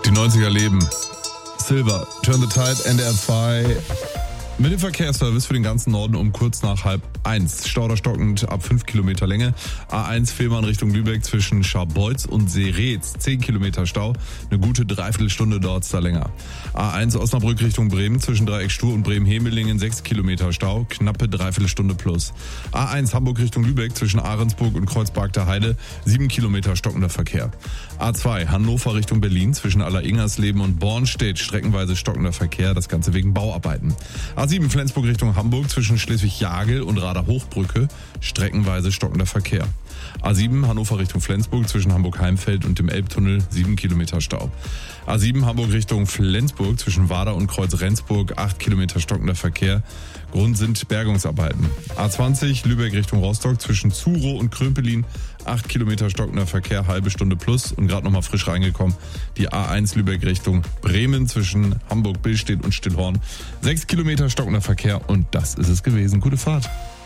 Die 90er leben. Silver, Turn the Tide, NDR 2. Mit dem Verkehrsservice für den ganzen Norden um kurz nach 12:30. Stauder stockend ab 5 Kilometer Länge. A1 Fehmarn Richtung Lübeck zwischen Scharbeutz und Seretz. 10 Kilometer Stau. Eine gute Dreiviertelstunde dauert es da länger. A1 Osnabrück Richtung Bremen zwischen Dreieck Stur und Bremen-Hemelingen. 6 Kilometer Stau. Knappe Dreiviertelstunde plus. A1 Hamburg Richtung Lübeck zwischen Ahrensburg und Kreuzberg der Heide. 7 Kilometer stockender Verkehr. A2 Hannover Richtung Berlin zwischen Aller-Ingersleben und Bornstedt. Streckenweise stockender Verkehr. Das Ganze wegen Bauarbeiten. A7 Flensburg Richtung Hamburg zwischen Schleswig-Jagel und Rader-Hochbrücke, streckenweise stockender Verkehr. A7 Hannover Richtung Flensburg zwischen Hamburg-Heimfeld und dem Elbtunnel, 7 Kilometer Stau. A7 Hamburg Richtung Flensburg zwischen Wader und Kreuz-Rendsburg, 8 Kilometer stockender Verkehr. Grund sind Bergungsarbeiten. A20 Lübeck Richtung Rostock zwischen Zurow und Kröpelin, 8 Kilometer stockender Verkehr, halbe Stunde plus und gerade nochmal frisch reingekommen. Die A1 Lübeck Richtung Bremen zwischen Hamburg-Billstedt und Stillhorn, 6 Kilometer stockender Verkehr und das ist es gewesen. Gute Fahrt.